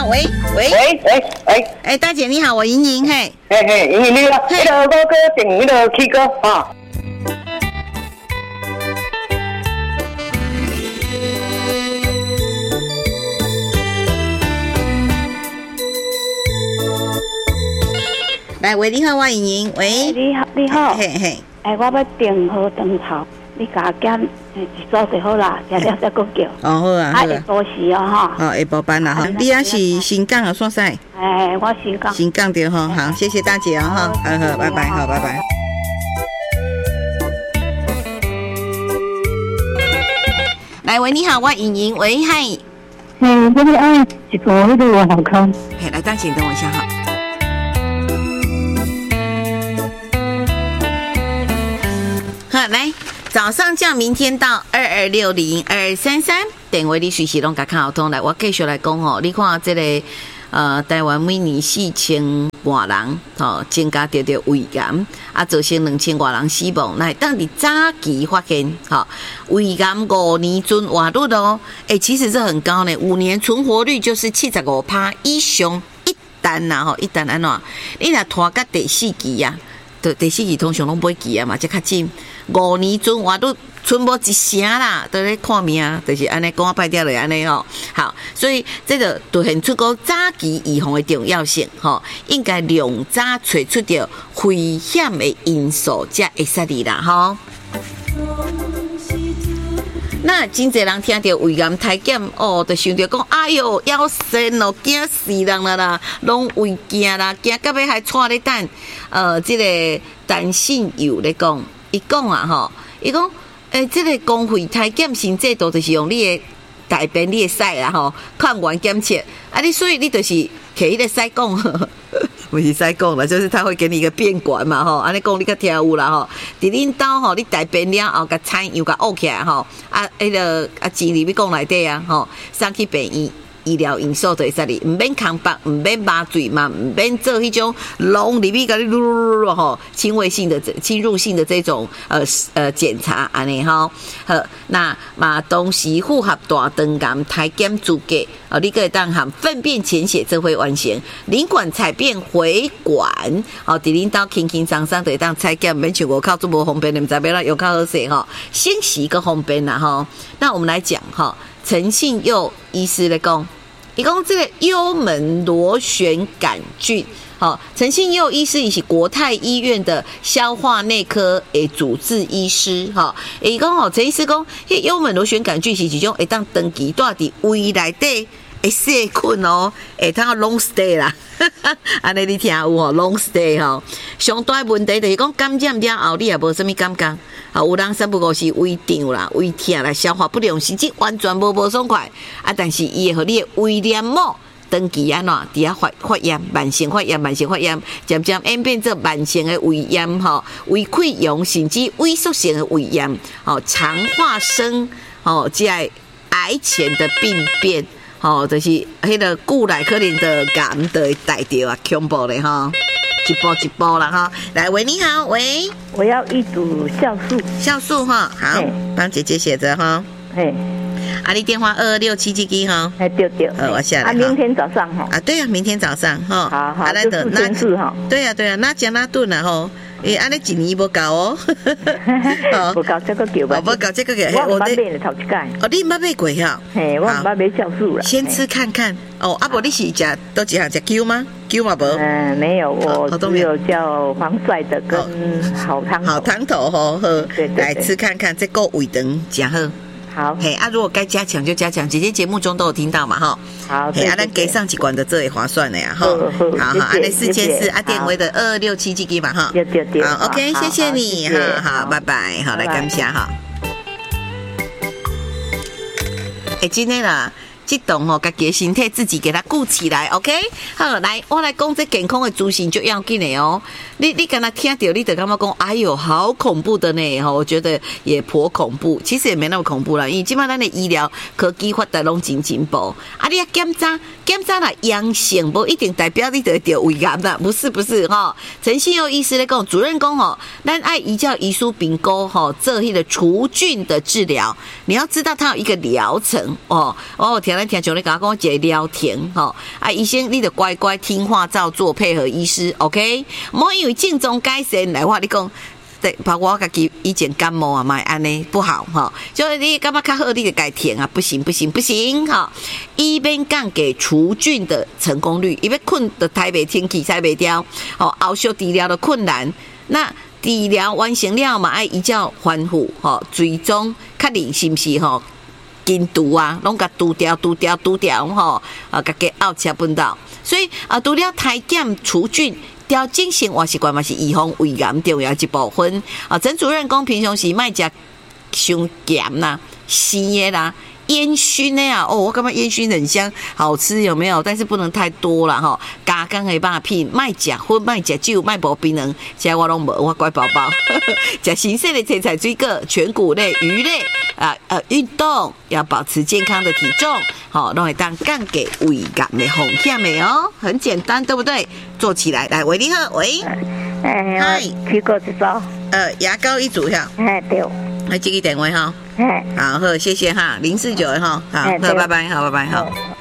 喂，大姐你好，我莹莹嘿。 莹莹你好，那个我哥顶那个 K 哥啊。 来，喂，你好，我莹莹，喂， 你好， 嘿， 我要订好长头，你甲我减一组就好啦，吃了再讲叫。 哦，好啊， 会多时哦哈。 哦，下晡班啦哈，你也是新港啊，煞晒？ 我新港。 新港对哈，好，谢谢大姐哦哈，好，拜拜，好，拜拜。来，喂，你好，我莹莹，喂，嗨。 这个一个那个我好看。 来，大姐，等我一下哈。好，来，早上叫明天到22602233，电话你随时拢甲看好通来。我继续来讲吼，你看这个台湾每年4000多人增加着胃癌，造成2000多人死亡。来，当你早期发现胃癌5年存活率哦，其实这很高呢，5年存活率就是75%以上。一旦呐一旦安怎，你若拖到第4期啊，第4期通常拢不会期啊嘛，才较近。5年存活率存无一成啦，都咧看命，就是安尼讲歹掉了安尼哦。好，所以这个凸显出个早期预防的重要性吼，应该量早找出着危险的因素，才会使哩啦吼。那真侪人听到胃癌体检哦，就想着讲，哎哟，要生哦，惊死人啦，拢胃惊啦，惊到尾还带咧等这个单性友咧讲。伊讲啊吼，伊讲这个公费体检新制度就是用你的大便你的屎啦吼，抗原检测啊，你所以你就是摕迄个屎讲，不是屎讲啦，就是他会给你一个便管嘛吼，安尼讲你较听有啦吼，伫恁兜吼，你大便了后甲产又甲挖起来吼，迄个钱入去讲内底啊吼，送去病院。医疗因素就会使哩，唔免空白，唔免麻醉嘛，唔免做迄种弄入去甲你吼侵入性的这种检查安尼吼。好，那嘛同时符合大肠癌体检资格你可以当含粪便潜血这会完成，淋管采便回管伫恁兜轻轻松松就会当采检，免像外口这么方便，你们知要啦，用较好势吼，先洗个方便啦吼。那我们来讲哈，陈信佑医师来讲。伊讲这个幽门螺旋杆菌，陈信佑医师也是国泰医院的消化内科的主治医师，伊讲陈医师讲，迄幽门螺旋杆菌是一种会当长期住伫胃内底的细菌哦，会当 long stay 啦，安尼你听有long stay 上大问题就是讲感染了后，你也无什么感觉。有人三不五时胃胀啦、胃痛啦、消化不良，甚至完全无爽快但是伊会互你的胃黏膜长期安怎伫遐发炎、慢性发炎，渐渐演变做慢性的胃炎胃溃疡，甚至萎缩性的胃炎肠化生即个癌前的病变就是迄个骨内可能的癌就会带着恐怖的一步一步啦哈，来喂，你好，喂， 我要一组酵素好，帮姐姐写着哈，你电话2267几几哈？ 对， 我下来明天早上对啊，明天早上好，就4件事对啊，那加那顿啦吼。安尼1年无够哦， 无够这个叫吧？ 无够这个叫， 我捌买了头一届。 你捌买过哈？ 我捌买酵素啦。 先吃看看无你是食都一项食 Q 吗 ？Q 嘛无？ 没有，我只有叫防晒的跟好汤头好，来吃看看，这个胃肠真好。 好， 如果该加强就加强，姐姐节目中都有听到嘛，哈。 好， 咱给上几管的这也划算的呀，哈。好，那4件事电话的2267几几嘛，哈。 对。 好 ，OK， 谢谢你，好，拜拜，好，来感谢哈。今天啦。这栋家己的身体自己给它顾起来 ，OK？ 好，来，我来讲这健康的资讯就要紧的哦。你刚才听到，你就感觉讲，哎呦，好恐怖的呢！我觉得也颇恐怖，其实也没那么恐怖啦，因为基本上咱的医疗科技发达拢真进步。你要检查啦阳性，不一定代表你得胃癌啦，不是陈信佑医师咧讲，主任讲咱爱依照医师评估做迄个除菌的治疗，你要知道它有一个疗程天。 咱听像你讲一个聊天吼，啊，医生你得乖乖听话照做，配合医师 ，OK？ 莫因为尽忠改善来话你讲。对，包括我自己以前感冒啊，买安尼不好哈，就是你感觉较好，你就该停啊，不行哈。一边降给除菌的成功率，因为困的台北天气晒不掉，哦，后续治疗的困难，那治疗完成了嘛，爱依照反复吼，追踪确认是不是吼根毒啊，拢甲除掉吼，甲给拗车分到，所以除了台检除菌。调整生活习惯嘛是预防胃癌重要一部分啊。陈主任讲，平常时莫食伤咸啦、鲜的啦、烟熏的啊。哦，我感觉烟熏很香，好吃有没有？但是不能太多了哈。加工的肉品，莫食荤，莫食酒，莫无槟榔，这我拢无，我乖宝宝。食新鲜的青菜、水果、全谷类、鱼类运动要保持健康的体重，好，拢会当降低胃癌的风险的哦。很简单，对不对？做起来，来，喂，你好，喂， 嗨，去过一组， 牙膏一组哈， 对， 来这个电话哈，好，谢谢哈，049哈，好，拜拜，好，拜拜，好。